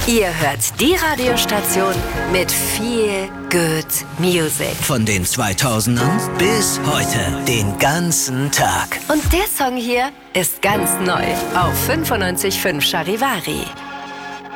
Ihr hört die Radiostation mit viel Good Music. Von den 2000ern bis heute. Den ganzen Tag. Und der Song hier ist ganz neu auf 95.5 Charivari.